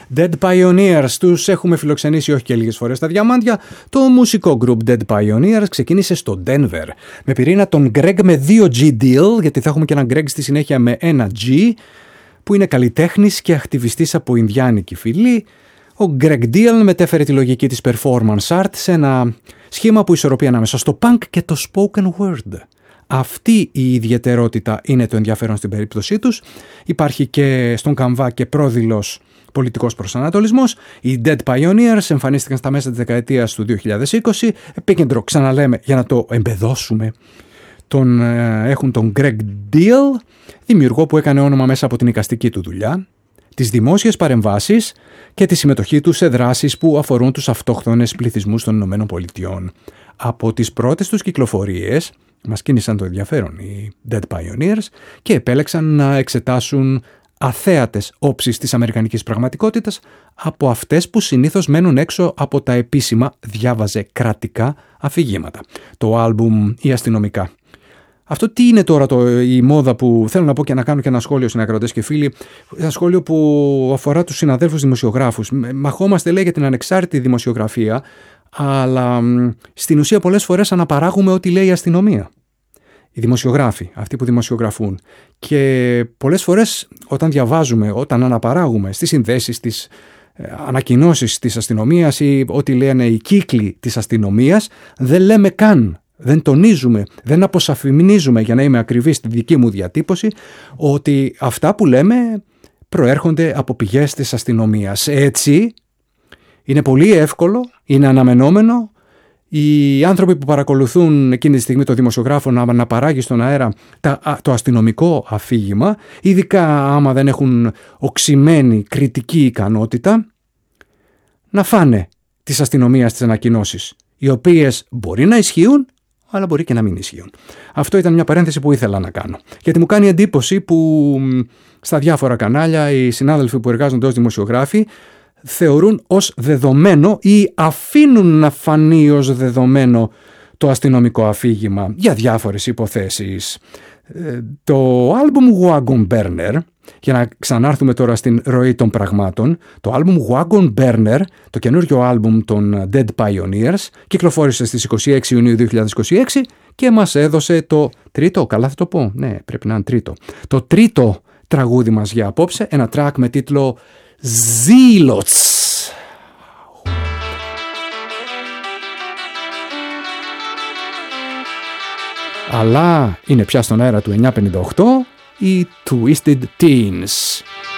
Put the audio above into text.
Dead Pioneers, τους έχουμε φιλοξενήσει όχι και λίγες φορές στα Διαμάντια. Το μουσικό group Dead Pioneers ξεκίνησε στο Denver με πυρήνα τον Greg με 2G Deal, γιατί θα έχουμε και έναν Greg στη συνέχεια με 1G, που είναι καλλιτέχνης και ακτιβιστής από Ινδιάνικη φυλή. Ο Greg Deal μετέφερε τη λογική της performance art σε ένα σχήμα που ισορροπεί ανάμεσα στο punk και το spoken word. Αυτή η ιδιαιτερότητα είναι το ενδιαφέρον στην περίπτωσή τους. Υπάρχει και στον καμβά και πρόδειλος πολιτικός προσανατολισμός. Οι Dead Pioneers εμφανίστηκαν στα μέσα της δεκαετίας του 2020. Επίκεντρο, ξαναλέμε, για να το εμπεδώσουμε, έχουν τον Greg Deal, δημιουργό που έκανε όνομα μέσα από την εικαστική του δουλειά, τις δημόσιες παρεμβάσεις και τη συμμετοχή του σε δράσεις που αφορούν τους αυτόχθονες πληθυσμούς των ΗΠΑ. Από τις πρώτες τους κυκλοφορίες μας κίνησαν το ενδιαφέρον οι Dead Pioneers και επέλεξαν να εξετάσουν αθέατες όψεις της αμερικανικής πραγματικότητας από αυτές που συνήθως μένουν έξω από τα επίσημα, διάβαζε, κρατικά αφηγήματα. Το άλμπουμ «Οι αστυνομικά». Αυτό τι είναι τώρα η μόδα που θέλω να πω και να κάνω και ένα σχόλιο συνακροατές και φίλοι, ένα σχόλιο που αφορά τους συναδέλφους δημοσιογράφους. Μαχόμαστε, λέει, για την ανεξάρτητη δημοσιογραφία, αλλά στην ουσία πολλές φορές αναπαράγουμε ό,τι λέει η αστυνομία. Οι δημοσιογράφοι, αυτοί που δημοσιογραφούν. Και πολλές φορές όταν αναπαράγουμε στις συνδέσεις, στις ανακοινώσεις της αστυνομίας ή ό,τι λένε οι κύκλοι της αστυνομίας, δεν λέμε καν, δεν τονίζουμε, δεν αποσαφηνίζουμε, για να είμαι ακριβής στη δική μου διατύπωση, ότι αυτά που λέμε προέρχονται από πηγές της αστυνομίας. Έτσι, είναι πολύ εύκολο, είναι αναμενόμενο οι άνθρωποι που παρακολουθούν εκείνη τη στιγμή το δημοσιογράφο να παράγει στον αέρα το αστυνομικό αφήγημα, ειδικά άμα δεν έχουν οξυμένη κριτική ικανότητα, να φάνε της αστυνομίας τις ανακοινώσεις, οι οποίες μπορεί να ισχύουν, αλλά μπορεί και να μην ισχύουν. Αυτό ήταν μια παρένθεση που ήθελα να κάνω. Γιατί μου κάνει εντύπωση που στα διάφορα κανάλια οι συνάδελφοι που εργάζονται ως δημοσιογράφοι θεωρούν ως δεδομένο ή αφήνουν να φανεί ως δεδομένο το αστυνομικό αφήγημα για διάφορες υποθέσεις. Το άλμπουμ Wagon Burner, για να ξανάρθουμε τώρα στην ροή των πραγμάτων, το άλμπουμ Wagon Burner, το καινούριο άλμπουμ των Dead Pioneers, κυκλοφόρησε στις 26 Ιουνίου 2026 και μας έδωσε το τρίτο, καλά θα το πω, ναι πρέπει να είναι τρίτο, το τρίτο τραγούδι μας για απόψε, ένα track με τίτλο Zealots. Αλλά είναι πια στον αέρα του 958 οι Twisted Teens.